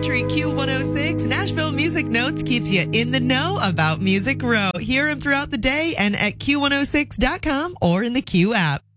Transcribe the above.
Country Q106, Nashville Music Notes keeps you in the know about Music Row. Hear him throughout the day and at Q106.com or in the Q app.